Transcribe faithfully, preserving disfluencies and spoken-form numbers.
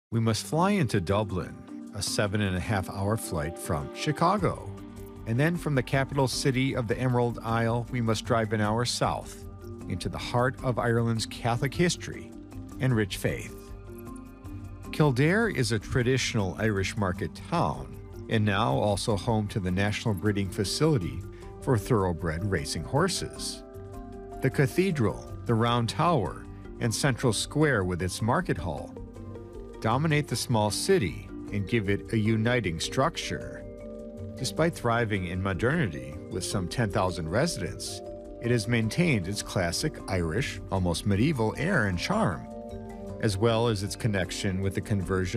We must fly into Dublin, a seven and a half hour flight from Chicago. And then from the capital city of the Emerald Isle, we must drive an hour south into the heart of Ireland's Catholic history and rich faith. Kildare is a traditional Irish market town and now also home to the National Breeding Facility for thoroughbred racing horses. The cathedral, the round tower, and central square with its market hall dominate the small city and give it a uniting structure. Despite thriving in modernity with some ten thousand residents, it has maintained its classic Irish, almost medieval air and charm, as well as its connection with the conversion